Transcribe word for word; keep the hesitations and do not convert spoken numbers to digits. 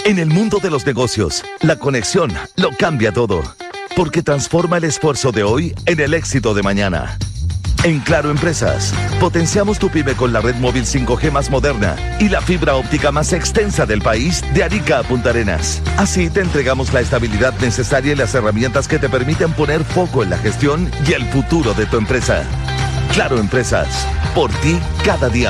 En el mundo de los negocios, la conexión lo cambia todo, porque transforma el esfuerzo de hoy en el éxito de mañana. En Claro Empresas, potenciamos tu pyme con la red móvil cinco G más moderna y la fibra óptica más extensa del país de Arica a Punta Arenas. Así te entregamos la estabilidad necesaria y las herramientas que te permiten poner foco en la gestión y el futuro de tu empresa. Claro Empresas, por ti cada día.